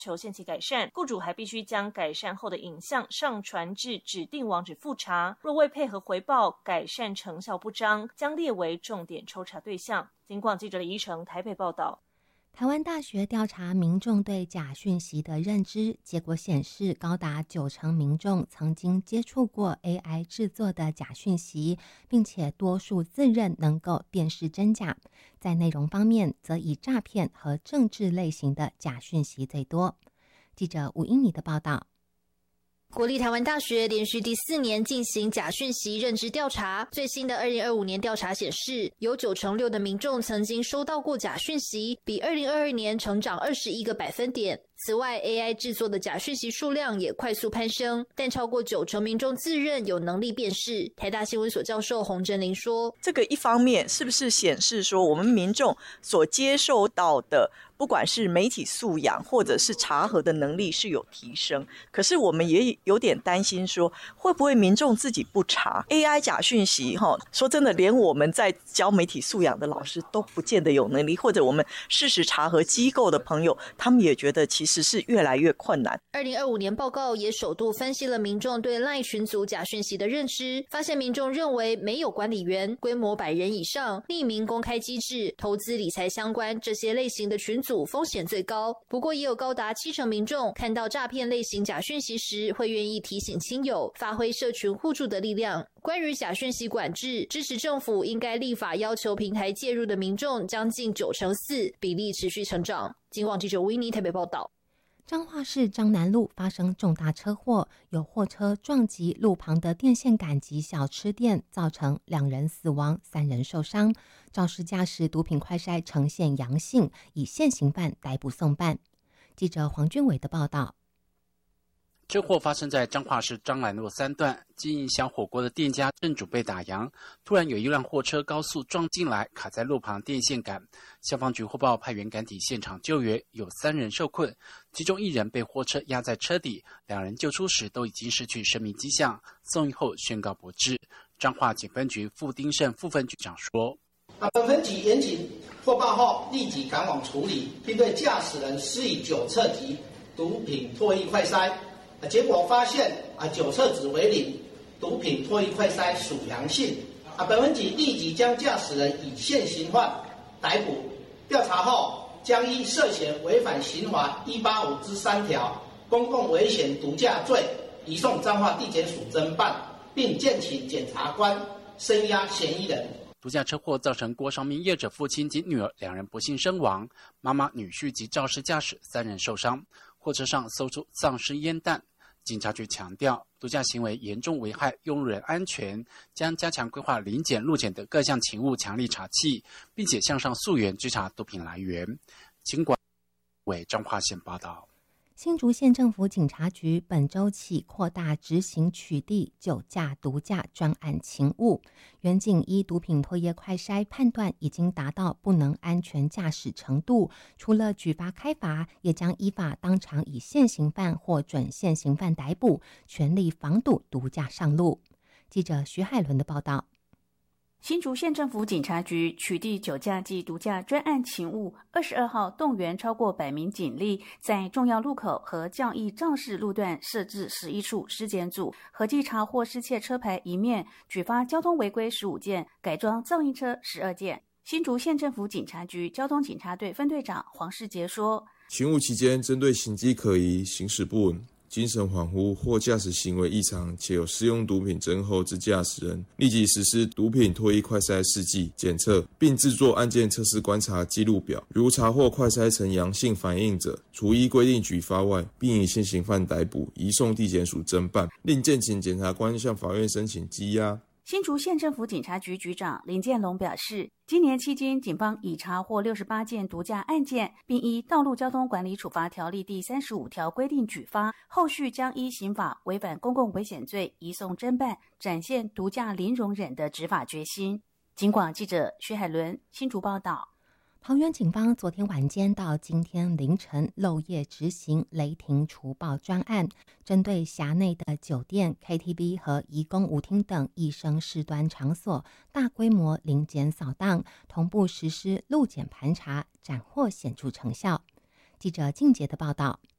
求限期改善，雇主还必须将改善后的影像上传至指定网址复查，若未配合回报，改善成效不彰，将列为重点抽查对象。警广记者李依成台北报道。 台湾大学调查民众对假讯息的认知，结果显示高达90%民众曾经接触过 AI 制作的假讯息，并且多数自认能够辨识真假。在内容方面，则以诈骗和政治类型的假讯息最多。记者吴英妮的报道。 国立台湾大学连续第4年进行假讯息认知调查，最新的2025年调查显示，有96%的民众曾经收到过假讯息，比2022年成长21个百分点。此外 ，AI 制作的假讯息数量也快速攀升，但超过90%民众自认有能力辨识。台大新闻所教授洪真玲说：“ 这个一方面是不是显示说我们民众所接受到的，不管是媒体素养或者是查核的能力是有提升？可是我们也有点担心说，会不会民众自己不查 AI 假讯息？说真的，连我们在教媒体素养的老师都不见得有能力，或者我们事实查核机构的朋友，他们也觉得其实是越来越困难。 2025年报告也首度分析了民众对 LINE 群组假讯息的认知，发现民众认为没有管理员、规模100人以上、匿名公开机制、投资理财相关这些类型的群组风险最高。不过也有高达70%民众看到诈骗类型假讯息时，会愿意提醒亲友，发挥社群互助的力量。关于假讯息管制，支持政府应该立法要求平台介入的民众将近94%，比例持续成长。警广记者吴依妮台北报道。 彰化市彰南路发生重大车祸，有货车撞击路旁的电线杆及小吃店，造成2人死亡，3人受伤。肇事驾驶毒品快筛呈现阳性，以现行犯逮捕送办。记者黄俊伟的报道。 车祸发生在彰化市彰南路3段，经营小火锅的店家正准备打烊，突然有一辆货车高速撞进来，卡在路旁电线杆。消防局获报派员赶抵现场救援，有3人受困，其中1人被货车压在车底，2人救出时都已经失去生命迹象，送医后宣告不治。彰化警分局傅丁胜副分局长说：“ 本分局严谨获报后立即赶往处理，并对驾驶人施以酒测及毒品唾液快筛。”结果发现酒测值为0，毒品唾液快筛属阳性。本分局立即将驾驶人以现行犯逮捕。调查后，将依涉嫌违反刑法185之3条公共危险毒驾罪，移送彰化地检署侦办，并建请检察官声押嫌疑人。 毒驾车祸造成锅烧面业者父亲及女儿2人不幸身亡，妈妈、女婿及肇事驾驶3人受伤。货车上搜出丧尸烟弹。警察局强调，毒驾行为严重危害用路人安全，将加强规划临检、路检等各项勤务强力查缉，并且向上溯源追查毒品来源。警管为彰化县报道。 新竹县政府警察局本周起扩大执行取缔酒驾、毒驾专案勤务，员警依毒品唾液快筛判断已经达到不能安全驾驶程度，除了举发开罚，也将依法当场以现行犯或准现行犯逮捕，全力防堵毒驾上路。记者徐海伦的报道。 新竹县政府警察局取缔酒驾及毒驾专案勤务22号动员超过100名警力，在重要路口和教义肇事路段设置11处尸检组，合计查获失窃车牌1面，举发交通违规15件，改装噪音车12件。新竹县政府警察局交通警察队分队长黄世杰说：“ 勤务期间，针对行迹可疑、行驶不稳、精神恍惚或驾驶行为异常且有施用毒品症候之驾驶人，立即实施毒品唾液快筛试剂检测，并制作案件测试观察记录表。如查获快筛呈阳性反应者，除依规定举发外，并以现行犯逮捕，移送地检署侦办，另建请检察官向法院申请羁押。” 新竹县政府警察局局长林建龙表示，今年期间警方已查获68件毒驾案件，并依《道路交通管理处罚条例》第35条规定举发，后续将依刑法违反公共危险罪移送侦办，展现毒驾零容忍的执法决心。警广记者徐海伦新竹报道。 桃园警方昨天晚间到今天凌晨漏夜执行雷霆除暴专案，针对辖内的酒店、KTV 和移工舞厅等易生事端场所，大规模临检扫荡，同步实施路检盘查，斩获显著成效。记者静杰的报道。